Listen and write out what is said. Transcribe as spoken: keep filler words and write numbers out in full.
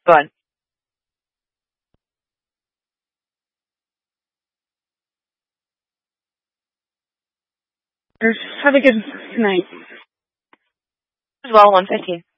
Go on. Have a good night. As well, one fifteen.